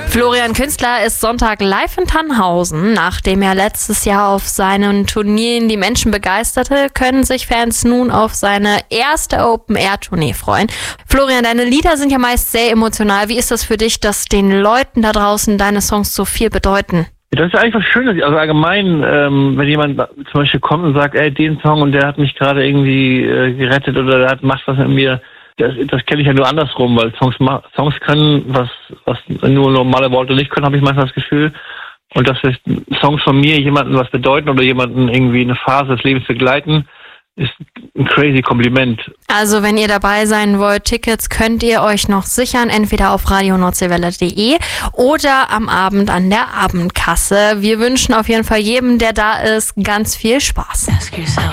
Florian Künstler ist Sonntag live in Tannhausen. Nachdem er letztes Jahr auf seinen Turnieren die Menschen begeisterte, können sich Fans nun auf seine erste Open-Air-Tournee freuen. Florian, deine Lieder sind ja meist sehr emotional. Wie ist das für dich, dass den Leuten da draußen deine Songs so viel bedeuten? Das ist eigentlich was Schönes. Also allgemein, wenn jemand zum Beispiel kommt und sagt, ey, den Song und der hat mich gerade irgendwie gerettet oder der macht was mit mir, das kenne ich ja nur andersrum, weil Songs können, was nur normale Worte nicht können, habe ich manchmal das Gefühl. Und dass Songs von mir jemandem was bedeuten oder jemanden irgendwie eine Phase des Lebens begleiten, ist ein crazy Kompliment. Also wenn ihr dabei sein wollt, Tickets könnt ihr euch noch sichern, entweder auf radionordsee-welle.de oder am Abend an der Abendkasse. Wir wünschen auf jeden Fall jedem, der da ist, ganz viel Spaß.